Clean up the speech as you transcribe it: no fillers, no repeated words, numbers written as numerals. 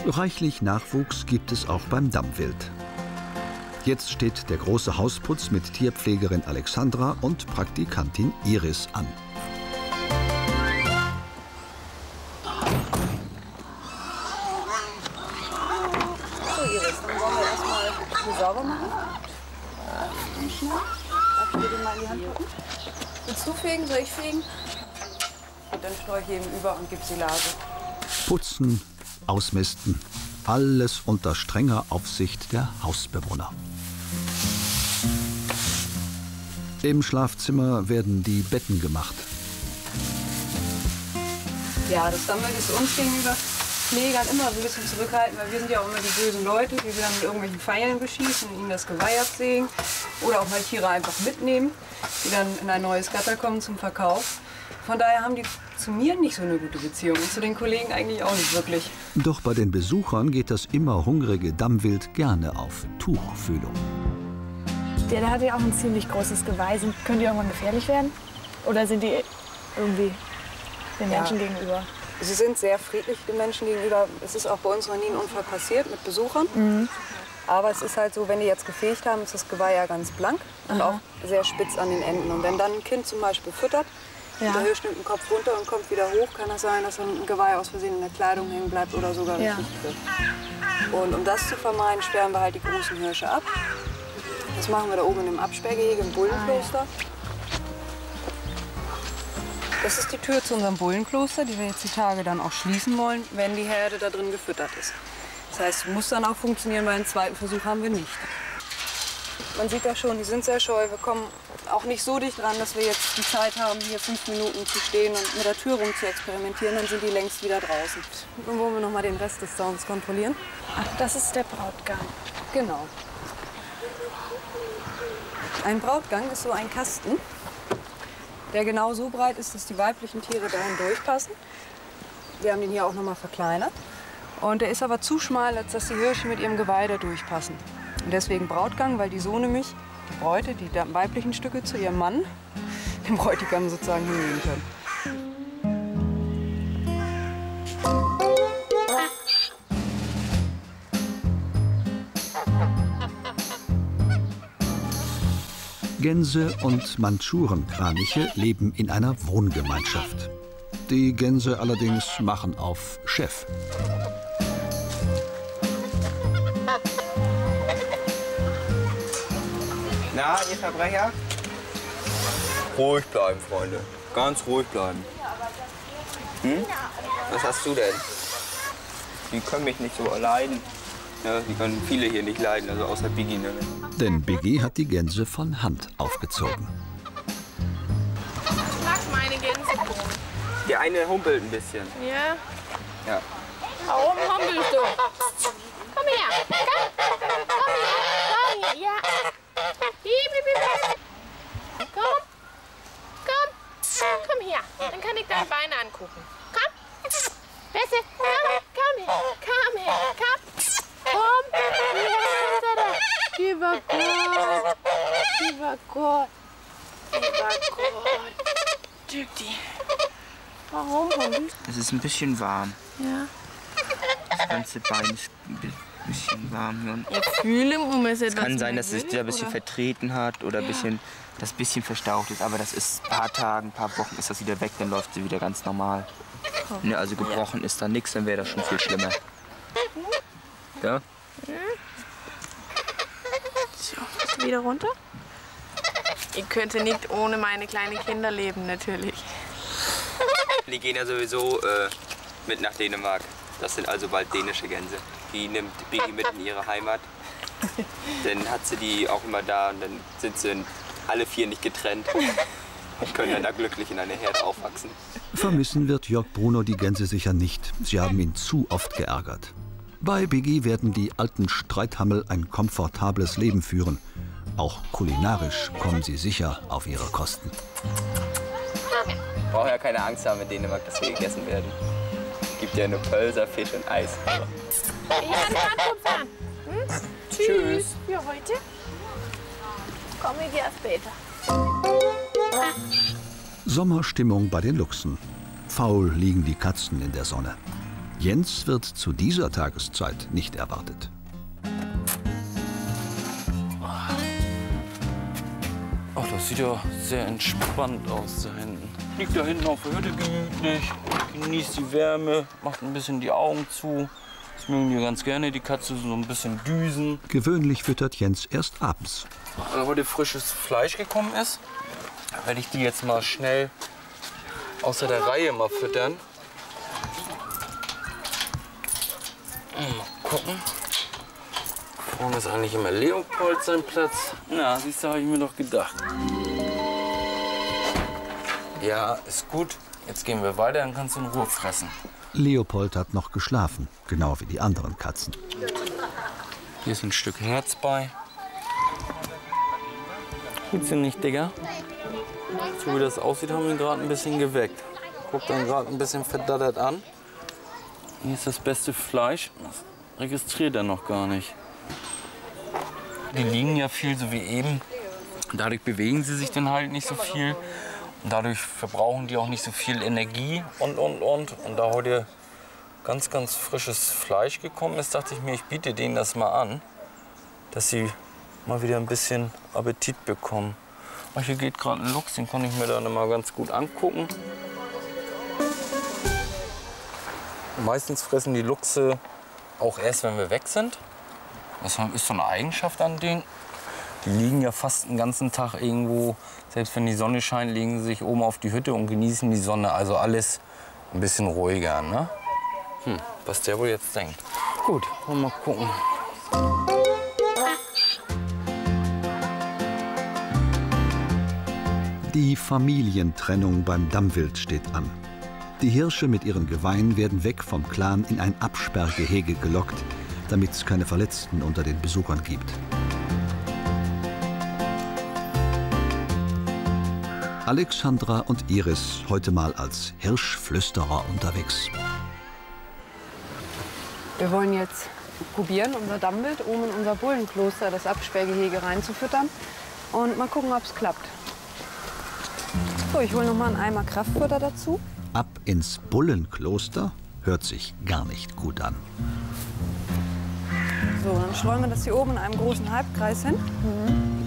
Reichlich Nachwuchs gibt es auch beim Dammwild. Jetzt steht der große Hausputz mit Tierpflegerin Alexandra und Praktikantin Iris an. So Iris, dann wollen wir erstmal hier sauber machen. Darf ich dir den mal in die Hand drücken? Willst du fegen, soll ich fegen? Und dann streue ich eben über und gebe Silage. Putzen, ausmisten, alles unter strenger Aufsicht der Hausbewohner. Im Schlafzimmer werden die Betten gemacht. Ja, das Dammwild ist uns gegenüber Pflegern immer so ein bisschen zurückhaltend, weil wir sind ja auch immer die bösen Leute, die dann mit irgendwelchen Pfeilen beschießen und ihnen das Geweih absägen. Oder auch mal Tiere einfach mitnehmen, die dann in ein neues Gatter kommen zum Verkauf. Von daher haben die zu mir nicht so eine gute Beziehung und zu den Kollegen eigentlich auch nicht wirklich. Doch bei den Besuchern geht das immer hungrige Dammwild gerne auf Tuchfühlung. Der hat ja auch ein ziemlich großes Geweih. Können die irgendwann gefährlich werden? Oder sind die irgendwie den Menschen gegenüber? Sie sind sehr friedlich den Menschen gegenüber. Es ist auch bei uns noch nie ein Unfall passiert mit Besuchern. Mhm. Aber es ist halt so, wenn die jetzt gefegt haben, ist das Geweih ja ganz blank und auch sehr spitz an den Enden. Und wenn dann ein Kind zum Beispiel füttert, der Hirsch nimmt den Kopf runter und kommt wieder hoch, kann das sein, dass ein Geweih aus Versehen in der Kleidung hängen bleibt oder sogar richtig wird. Und um das zu vermeiden, sperren wir halt die großen Hirsche ab. Das machen wir da oben im Absperrgehege im Bullenkloster. Das ist die Tür zu unserem Bullenkloster, die wir jetzt die Tage dann auch schließen wollen, wenn die Herde da drin gefüttert ist. Das heißt, muss dann auch funktionieren, weil einen zweiten Versuch haben wir nicht. Man sieht das schon, die sind sehr scheu. Wir kommen auch nicht so dicht ran, dass wir jetzt die Zeit haben, hier 5 Minuten zu stehen und mit der Tür rum zu experimentieren. Dann sind die längst wieder draußen. Dann wollen wir noch mal den Rest des Zauns kontrollieren. Ach, das ist der Brautgang. Genau. Ein Brautgang ist so ein Kasten, der genau so breit ist, dass die weiblichen Tiere dahin durchpassen. Wir haben den hier auch noch mal verkleinert. Und der ist aber zu schmal, als dass die Hirsche mit ihrem Geweih da durchpassen. Und deswegen Brautgang, weil die so nämlich die Bräute, die weiblichen Stücke zu ihrem Mann, dem Bräutigam sozusagen hinnehmen können. Gänse und Mandschurenkraniche leben in einer Wohngemeinschaft. Die Gänse allerdings machen auf Chef. Na, ihr Verbrecher? Ruhig bleiben, Freunde. Ganz ruhig bleiben. Hm? Was hast du denn? Die können mich nicht so leiden. Ja, die können viele hier nicht leiden, also außer Biggie. Ne? Denn Biggie hat die Gänse von Hand aufgezogen. Ich mag meine Gänse. Die eine humpelt ein bisschen. Ja? Ja. Warum humpelst du? Komm her. Komm. Komm her. Komm her. Ja. Komm. Komm. Komm her. Dann kann ich deine Beine angucken. Komm. Bessie. Komm her. Komm her. Komm. Komm. Lieber Gott. Lieber Gott. Lieber Gott. Tüti. Warum humpelst Es ist ein bisschen warm. du? Ja. Das ganze Bein ist ein bisschen warm hier. Und Ja, fühle um es es kann sein, dass es sich ein bisschen vertreten hat oder das bisschen verstaucht ist. Aber das ist ein paar Tagen, ein paar Wochen ist das wieder weg, dann läuft sie wieder ganz normal. Ne, also gebrochen ist da nichts, dann wäre das schon viel schlimmer. Ja? So, bist du wieder runter? Ich könnte nicht ohne meine kleinen Kinder leben, natürlich. Die gehen ja sowieso mit nach Dänemark. Das sind also bald dänische Gänse. Die nimmt Biggie mit in ihre Heimat. Dann hat sie die auch immer da und dann sind sie alle 4 nicht getrennt und können dann da glücklich in einer Herde aufwachsen. Vermissen wird Jörg Bruno die Gänse sicher nicht. Sie haben ihn zu oft geärgert. Bei Biggie werden die alten Streithammel ein komfortables Leben führen. Auch kulinarisch kommen sie sicher auf ihre Kosten. Ich brauche ja keine Angst haben in Dänemark, dass wir gegessen werden. Es gibt ja nur Pölser, Fisch und Eis. Ich kann fahren. Tschüss. Für heute. Komme ich erst später. Sommerstimmung bei den Luchsen. Faul liegen die Katzen in der Sonne. Jens wird zu dieser Tageszeit nicht erwartet. Ach, das sieht ja sehr entspannt aus da hinten. Liegt da hinten auf der Hütte gemütlich, genießt die Wärme, macht ein bisschen die Augen zu. Das mögen die ganz gerne, die Katze, so ein bisschen düsen. Gewöhnlich füttert Jens erst abends. Weil heute frisches Fleisch gekommen ist, werde ich die jetzt mal schnell außer der Reihe mal füttern. Mal gucken. Vorne ist eigentlich immer Leopold sein Platz. Na, siehst du, habe ich mir doch gedacht. Ja, ist gut. Jetzt gehen wir weiter, dann kannst du in Ruhe fressen. Leopold hat noch geschlafen, genau wie die anderen Katzen. Hier ist ein Stück Herz bei. Gut sind nicht, Digga. So wie das aussieht, haben wir ihn gerade ein bisschen geweckt. Guckt dann gerade ein bisschen verdattert an. Hier ist das beste Fleisch. Das registriert er noch gar nicht. Die liegen ja viel, so wie eben. Dadurch bewegen sie sich dann halt nicht so viel. Und dadurch verbrauchen die auch nicht so viel Energie und. Und da heute ganz, ganz frisches Fleisch gekommen ist, dachte ich mir, ich biete denen das mal an, dass sie mal wieder ein bisschen Appetit bekommen. Ach, hier geht gerade ein Luchs, den kann ich mir dann mal ganz gut angucken. Meistens fressen die Luchse auch erst, wenn wir weg sind. Das ist so eine Eigenschaft an denen. Die liegen ja fast den ganzen Tag irgendwo, selbst wenn die Sonne scheint, legen sie sich oben auf die Hütte und genießen die Sonne. Also alles ein bisschen ruhiger, ne? Was der wohl jetzt denkt. Gut, wollen wir mal gucken. Die Familientrennung beim Dammwild steht an. Die Hirsche mit ihren Geweihen werden weg vom Clan in ein Absperrgehege gelockt, damit es keine Verletzten unter den Besuchern gibt. Alexandra und Iris heute mal als Hirschflüsterer unterwegs. Wir wollen jetzt probieren, unser Dammwild oben in unser Bullenkloster, das Absperrgehege, reinzufüttern und mal gucken, ob es klappt. So, ich hole noch mal einen Eimer Kraftfutter dazu. Ab ins Bullenkloster hört sich gar nicht gut an. So, dann streuen wir das hier oben in einem großen Halbkreis hin.